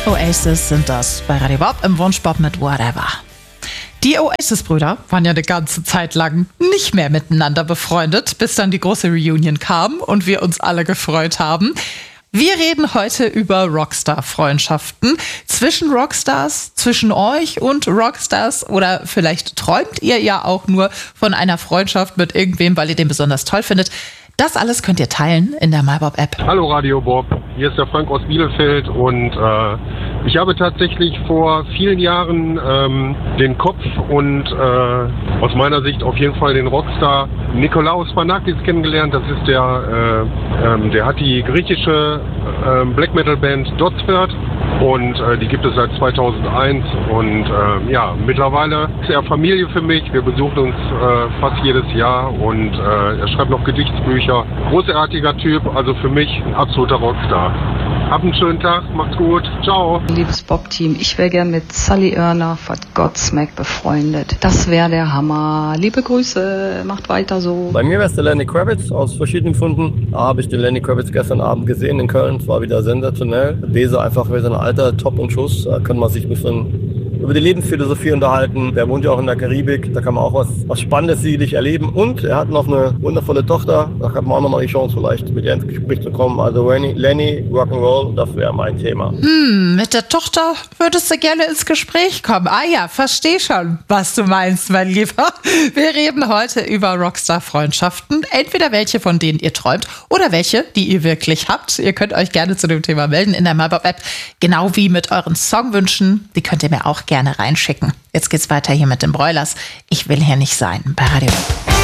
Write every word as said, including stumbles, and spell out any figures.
Oasis sind das bei Radio Bob im Wunschbob mit Whatever. Die Oasis-Brüder waren ja eine ganze Zeit lang nicht mehr miteinander befreundet, bis dann die große Reunion kam und wir uns alle gefreut haben. Wir reden heute über Rockstar-Freundschaften zwischen Rockstars, zwischen euch und Rockstars, oder vielleicht träumt ihr ja auch nur von einer Freundschaft mit irgendwem, weil ihr den besonders toll findet. Das alles könnt ihr teilen in der MyBob-App. Hallo Radio Bob, hier ist der Frank aus Bielefeld und äh, ich habe tatsächlich vor vielen Jahren ähm, den Kopf und äh, aus meiner Sicht auf jeden Fall den Rockstar Nikolaos Banakis kennengelernt. Das ist der, äh, ähm, der hat die griechische äh, Black Metal Band Dotsford und äh, die gibt es seit zweitausendeins und äh, ja, mittlerweile ist er Familie für mich. Wir besuchen uns äh, fast jedes Jahr und äh, er schreibt noch Gedichtsbücher. Großartiger Typ, also für mich ein absoluter Rockstar. Habt einen schönen Tag, macht's gut, ciao. Liebes Bob-Team, ich wäre gern mit Sully Erna von Godsmack befreundet. Das wäre der Hammer. Liebe Grüße, macht weiter so. Bei mir wäre es der Lenny Kravitz aus verschiedenen Gründen. Da habe ich den Lenny Kravitz gestern Abend gesehen in Köln. Es war wieder sensationell. Bese einfach für sein Alter, top und Schuss. Da kann man sich ein bisschen über die Lebensphilosophie unterhalten. Der wohnt ja auch in der Karibik. Da kann man auch was, was Spannendes sicherlich erleben. Und er hat noch eine wundervolle Tochter. Da hat man auch nochmal die Chance, vielleicht mit ihr ins Gespräch zu kommen. Also Lenny, Lenny Rock'n'Roll, das wäre mein Thema. Hm, mit der Tochter würdest du gerne ins Gespräch kommen. Ah ja, versteh schon, was du meinst, mein Lieber. Wir reden heute über Rockstar-Freundschaften. Entweder welche, von denen ihr träumt, oder welche, die ihr wirklich habt. Ihr könnt euch gerne zu dem Thema melden in der MyBob-App. Genau wie mit euren Songwünschen. Die könnt ihr mir auch gerne reinschicken. Jetzt geht's weiter hier mit den Broilers. Ich will hier nicht sein bei Radio.